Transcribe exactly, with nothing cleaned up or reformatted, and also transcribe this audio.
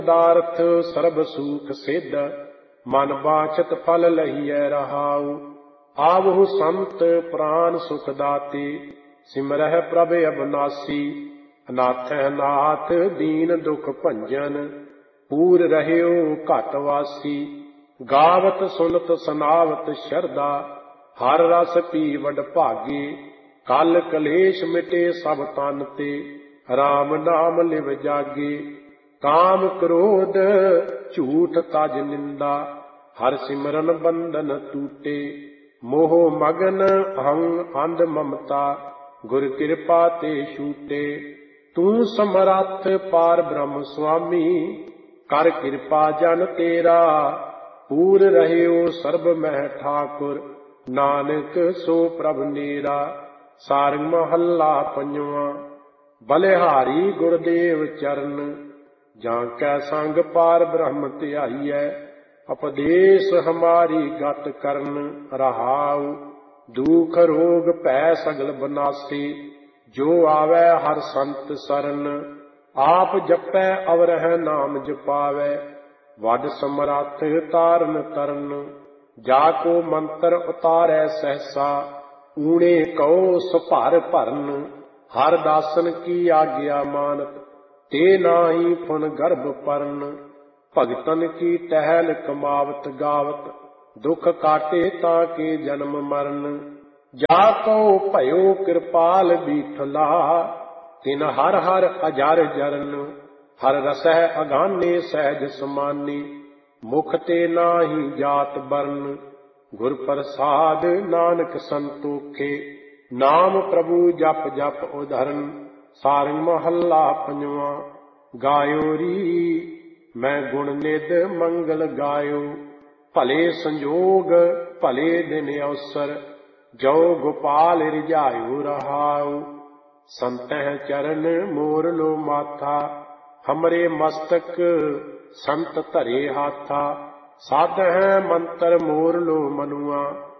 दार्थ SERB सुख सिद्ध मन बाचत फल लहिए रहाऊ। आवहु संत प्राण सुख दाते सिमरह प्रभ अविनाशी। अनाथ नाथ दीन दुख भंजन पूर रहियो घट वासी। गावत सुनत सनावत शरदा हर रस पी वड भागे। कल कलेश मिटे सब तन ते राम नाम लिव जागे। काम क्रोध झूठ तज निंदा हर सिमरन बंधन टूटे। मोह मगन अहं अंध ममता गुर कृपा ते छूटे। तू समरथ पार ब्रह्म स्वामी कर कृपा जन तेरा। पूर रहियो सर्ब मह ठाकुर नानक सो प्रभ नेरा। सारंग महला पंजवा। बलिहारी गुरदेव चरण जाकै संग पार ब्रह्म ध्याईਐ। उपदेश हमारी गत करन रहाऊ। दुख रोग भै सगल बनासी जो आवै हर संत सरन। आप जपै अवरह नाम जपावै वड समरथ तारन तरन। जाको मंत्र उतारै सहसा ऊणे कहो सुभर भरन। हर दासन की आज्ञा मानत ते नाही फुन गर्भ परन। भगतन की टहल कमावत गावत दुख काटे ताके जन्म मरण। जाको भयो कृपाल बीठला तिन हर हर अजर जरन। हर रसह अगाने सहज समानी मुख ते नाही जात बरन। गुर प्रसाद नानक संतोखे नाम प्रभु जप जप उधरन। सारंग महला पंजवा। गायो री मैं गुण निध मंगल गायो। भले संजोग भले दिन अवसर जो गोपाल रिझायो रहाऊ। संतह चरण मोर लो माथा हमरे मस्तक संत धरे हाथा। साधह मंत्र मोर लो मनुआ